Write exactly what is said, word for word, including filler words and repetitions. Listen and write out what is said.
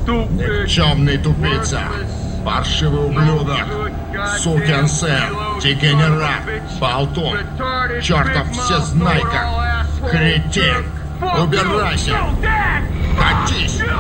Никчемный тупица, паршивый ублюдок, сукин сын, дегенерат, болтун, чертов всезнайка, кретин. Убирайся! Катись!